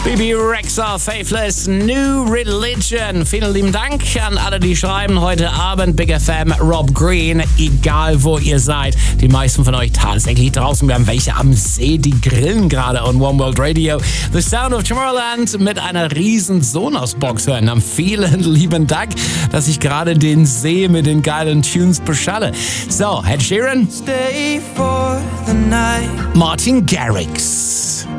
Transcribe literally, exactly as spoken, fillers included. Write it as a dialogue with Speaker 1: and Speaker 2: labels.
Speaker 1: Bebe Rexha, Faithless, New Religion. Vielen lieben Dank an alle, die schreiben. Heute Abend Big F M, Rob Green. Egal, wo ihr seid. Die meisten von euch tatsächlich draußen. Wir haben welche am See, die grillen gerade on One World Radio. The Sound of Tomorrowland mit einer riesen Sonos-Box hören. Am vielen lieben Dank, dass ich gerade den See mit den geilen Tunes beschalle. So, Ed Sheeran.
Speaker 2: Stay for the night.
Speaker 1: Martin Garrix.